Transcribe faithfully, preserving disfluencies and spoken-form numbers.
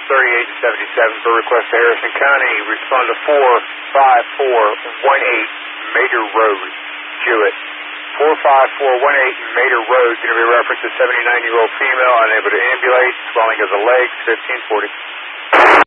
thirty-eight seventy-seven for request to Harrison County. Respond to four five four one eight Mater Road, Jewett. four five four one eight Mater Road, going to be referenced to seventy-nine-year-old female, unable to ambulate, swelling of the legs, fifteen forty.